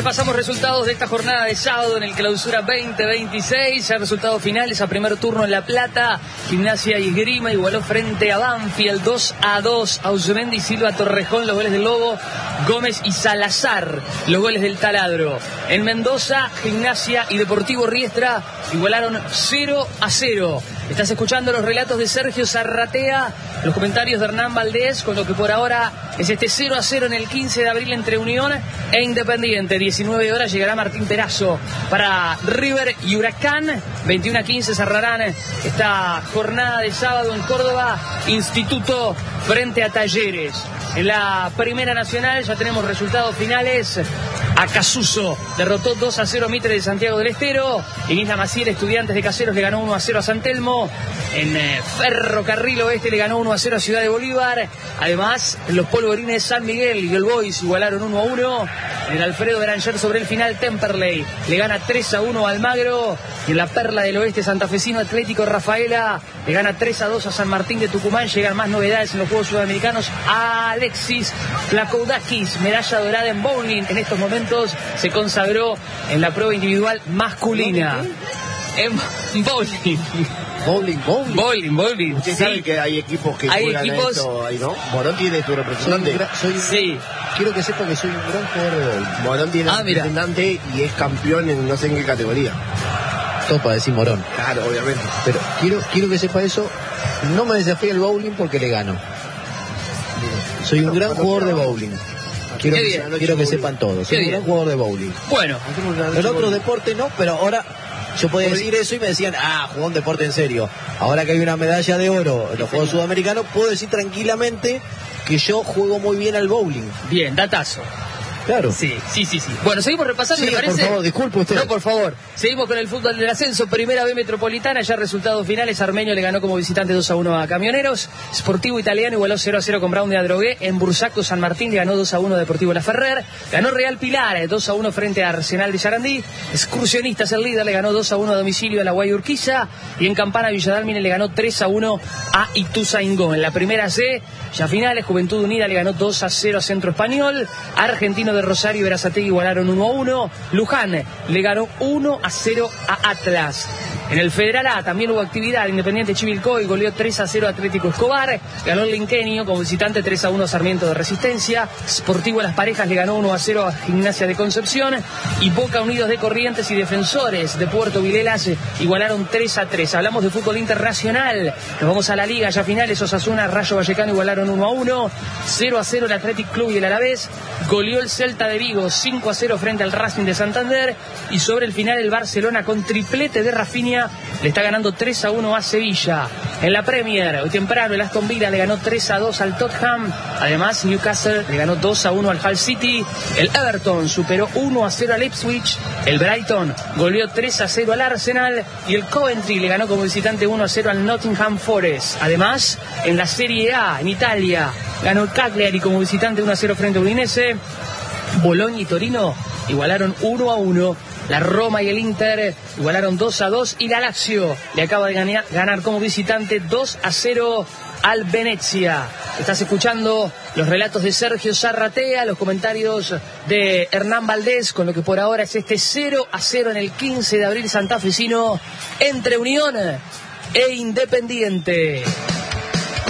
Repasamos resultados de esta jornada de sábado en el Clausura 2026. Ya resultados finales a primer turno en La Plata. Gimnasia y Esgrima igualó frente a Banfield 2-2. Ausemendi, Silva, Torrejón, los goles del Lobo. Gómez y Salazar, los goles del Taladro. En Mendoza, Gimnasia y Deportivo Riestra igualaron 0-0. Estás escuchando los relatos de Sergio Zarratea, los comentarios de Hernán Valdés, con lo que por ahora es este 0-0 en el 15 de abril entre Unión e Independiente. 19 horas llegará Martín Perazo para River y Huracán. 21-15 cerrarán esta jornada de sábado en Córdoba, Instituto frente a Talleres. En la Primera Nacional ya tenemos resultados finales. Acasuso derrotó 2-0 a Mitre de Santiago del Estero. En Isla Maciel, Estudiantes de Caseros le ganó 1-0 a San Telmo. En Ferrocarril Oeste le ganó 1-0 a Ciudad de Bolívar. Además, en los Polvorines de San Miguel y el Boys igualaron 1-1. En el Alfredo Beranger sobre el final, Temperley le gana 3-1 a Almagro. Y en la Perla del Oeste, Santafesino Atlético Rafaela le gana 3-2 a San Martín de Tucumán. Llegan más novedades en los Juegos Sudamericanos. Alexis Flakoudakis, medalla dorada en bowling. En estos momentos se consagró en la prueba individual masculina. En bowling. Bowling. Usted sabe que hay equipos que juegan esto ahí, ¿no? Morón tiene tu representante. Sí. Quiero que sepa que soy un gran jugador de bowling. Morón tiene representante y es campeón en no sé en qué categoría. Todo para decir Morón. Claro, obviamente. Pero quiero que sepa eso. No me desafíe el bowling porque le gano. Soy un gran jugador de bowling. Quiero que sepan todos. Soy un gran jugador de bowling. Bueno, el otro deporte no, pero ahora yo podía decir eso y me decían, jugó un deporte en serio. Ahora que hay una medalla de oro en los Juegos Sudamericanos, puedo decir tranquilamente que yo juego muy bien al bowling. Bien, datazo. Claro. Sí. Bueno, seguimos repasando, ¿me parece? Por favor, disculpe usted. No, por favor. Seguimos con el fútbol del ascenso. Primera B Metropolitana, ya resultados finales. Armenio le ganó como visitante 2-1 a Camioneros. Sportivo Italiano igualó 0-0 con Brown de Adrogué. En Bursaco, San Martín le ganó 2-1 a Deportivo La Ferrer. Ganó Real Pilar 2-1 frente a Arsenal de Sarandí. Excursionistas, el líder, le ganó 2-1 a domicilio a la Guayurquiza. Y en Campana, Villadalmine le ganó 3-1 a Ituzaingó. En la primera C, ya finales, Juventud Unida le ganó 2-0 a Centro Español. Argentino de Rosario y Berazategui igualaron 1-1. Luján le ganó 1-0 a Atlas. En el Federal A también hubo actividad. Independiente Chivilcoy goleó 3-0 a Atlético Escobar. Ganó el Linquenio como visitante 3-1 a Sarmiento de Resistencia. Sportivo Las Parejas le ganó 1-0 a Gimnasia de Concepción. Y Boca Unidos de Corrientes y Defensores de Puerto Vilelas igualaron 3-3. Hablamos de fútbol internacional. Nos vamos a la Liga ya finales. Osasuna, Rayo Vallecano igualaron 1-1. 0-0 el Athletic Club y el Alavés. Goleó el Celta de Vigo 5-0 frente al Racing de Santander. Y sobre el final el Barcelona con triplete de Rafinha le está ganando 3-1 a Sevilla. En la Premier, hoy temprano el Aston Villa le ganó 3-2 al Tottenham. Además Newcastle le ganó 2-1 al Hull City. El Everton superó 1-0 al Ipswich. El Brighton goleó 3-0 al Arsenal. Y el Coventry le ganó como visitante 1-0 al Nottingham Forest. Además, en la Serie A, en Italia, ganó el Cagliari como visitante 1-0 frente a Udinese. Bologna y Torino igualaron 1-1. La Roma y el Inter igualaron 2-2. Y la Lazio le acaba de ganar como visitante 2-0 al Venezia. Estás escuchando los relatos de Sergio Zarratea, los comentarios de Hernán Valdés, con lo que por ahora es este 0-0 en el 15 de abril santafesino entre Unión e Independiente.